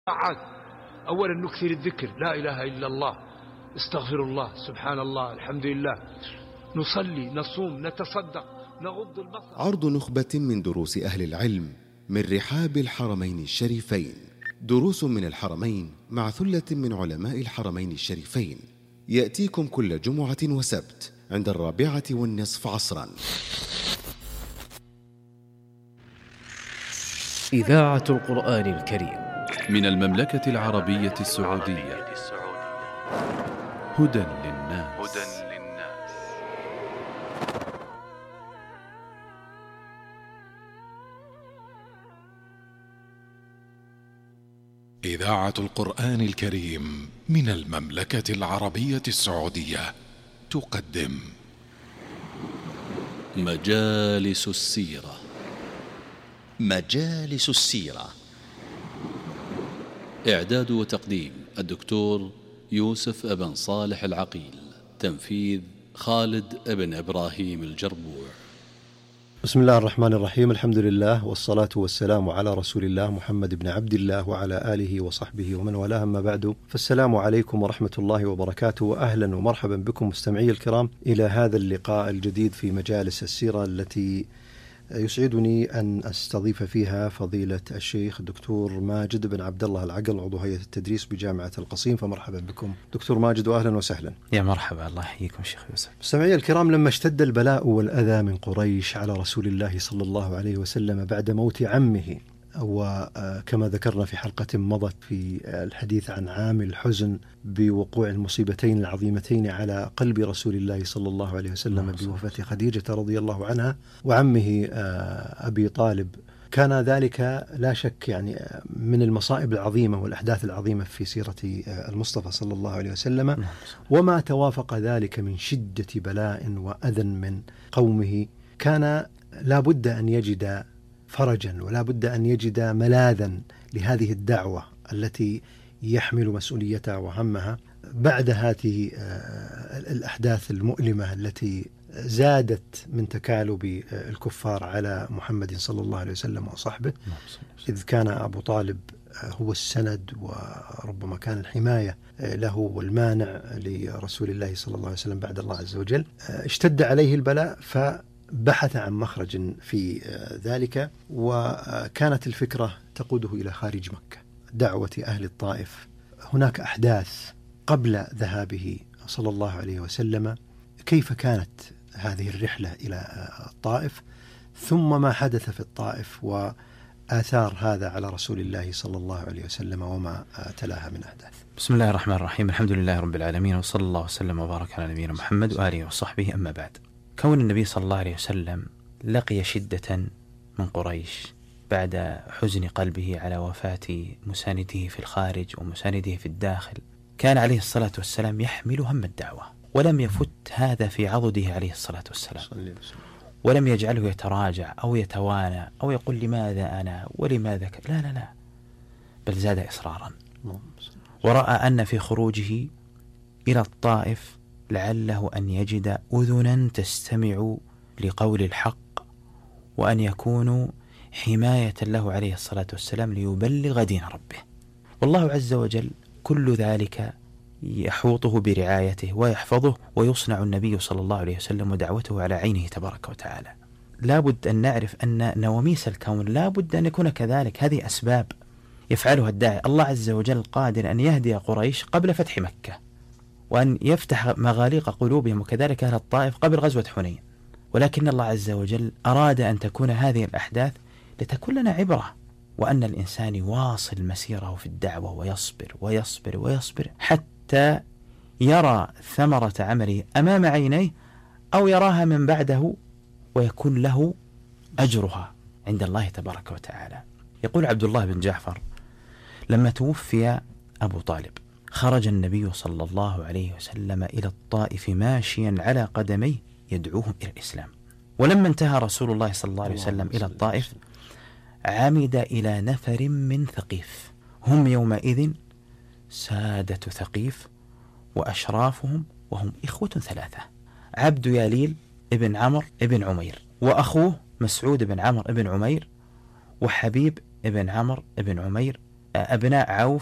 أولا نكثر الذكر، لا إله إلا الله، استغفر الله، سبحان الله، الحمد لله، نصلي، نصوم، نتصدق، نغض البصر. عرض نخبة من دروس أهل العلم من رحاب الحرمين الشريفين، دروس من الحرمين مع ثلة من علماء الحرمين الشريفين، يأتيكم كل جمعة وسبت عند 4:15 عصرا. إذاعة القرآن الكريم من المملكة العربية السعودية. هدى للناس. إذاعة القرآن الكريم من المملكة العربية السعودية تقدم مجالس السيرة. مجالس السيرة، إعداد وتقديم الدكتور يوسف ابن صالح العقيل، تنفيذ خالد ابن إبراهيم الجربوع. بسم الله الرحمن الرحيم، الحمد لله والصلاة والسلام على رسول الله محمد بن عبد الله وعلى آله وصحبه ومن والاه، أما بعد، فالسلام عليكم ورحمة الله وبركاته، وأهلا ومرحبا بكم مستمعي الكرام إلى هذا اللقاء الجديد في مجالس السيرة، التي يسعدني أن أستضيف فيها فضيلة الشيخ الدكتور ماجد بن عبد الله العقل، عضو هيئة التدريس بجامعة القصيم. فمرحبا بكم دكتور ماجد وأهلا وسهلا. يا مرحبا، الله يحييكم شيخ يوسف. مستمعي الكرام، لما اشتد البلاء والأذى من قريش على رسول الله صلى الله عليه وسلم بعد موت عمه، وكما ذكرنا في حلقة مضت في الحديث عن عام الحزن بوقوع المصيبتين العظيمتين على قلب رسول الله صلى الله عليه وسلم بوفاة خديجة رضي الله عنها وعمه أبي طالب، كان ذلك لا شك يعني من المصائب العظيمة والأحداث العظيمة في سيرة المصطفى صلى الله عليه وسلم. وما توافق ذلك من شدة بلاء وأذى من قومه، كان لا بد أن يجد فرجا ولا بد أن يجد ملاذا لهذه الدعوة التي يحمل مسؤوليتها وهمها بعد هذه الأحداث المؤلمة التي زادت من تكالب الكفار على محمد صلى الله عليه وسلم وصحبه، إذ كان أبو طالب هو السند وربما كان الحماية له والمانع لرسول الله صلى الله عليه وسلم بعد الله عز وجل. اشتد عليه البلاء فبحث عن مخرج في ذلك، وكانت الفكرة تقوده إلى خارج مكة، دعوة أهل الطائف. هناك أحداث قبل ذهابه صلى الله عليه وسلم، كيف كانت هذه الرحلة إلى الطائف، ثم ما حدث في الطائف وآثار هذا على رسول الله صلى الله عليه وسلم وما تلاها من أحداث. بسم الله الرحمن الرحيم، الحمد لله رب العالمين، وصلى الله وسلم وبارك على نبينا محمد وآله وصحبه، أما بعد. كون النبي صلى الله عليه وسلم لقي شدة من قريش بعد حزن قلبه على وفاة مسانده في الخارج ومسانده في الداخل، كان عليه الصلاة والسلام يحمل هم الدعوة، ولم يفت هذا في عضده عليه الصلاة والسلام، ولم يجعله يتراجع أو يتوانى أو يقول لماذا أنا ولماذا لا لا لا، بل زاد إصرارا، ورأى أن في خروجه إلى الطائف لعله أن يجد أذنا تستمع لقول الحق، وأن يكونوا حماية له عليه الصلاة والسلام ليبلغ دين ربه. والله عز وجل كل ذلك يحوطه برعايته ويحفظه، ويصنع النبي صلى الله عليه وسلم ودعوته على عينه تبارك وتعالى. لا بد أن نعرف أن نواميس الكون لا بد أن يكون كذلك، هذه أسباب يفعلها الداعي. الله عز وجل قادر أن يهدي قريش قبل فتح مكة، وأن يفتح مغاليق قلوبهم، وكذلك أهل الطائف قبل غزوة حنين، ولكن الله عز وجل أراد أن تكون هذه الأحداث لتكون لنا عبرة، وأن الإنسان يواصل مسيره في الدعوة ويصبر ويصبر ويصبر حتى يرى ثمرة عمله أمام عينيه، أو يراها من بعده ويكون له أجرها عند الله تبارك وتعالى. يقول عبد الله بن جعفر: لما توفي أبو طالب خرج النبي صلى الله عليه وسلم إلى الطائف ماشيا على قدميه يدعوهم إلى الإسلام، ولما انتهى رسول الله صلى الله عليه وسلم إلى الطائف عمد إلى نفر من ثقيف، هم يومئذ سادة ثقيف وأشرافهم، وهم إخوة ثلاثة: عبد ياليل ابن عمرو ابن عمير، وأخوه مسعود بن عمرو ابن عمير، وحبيب ابن عمرو ابن عمير أبناء عوف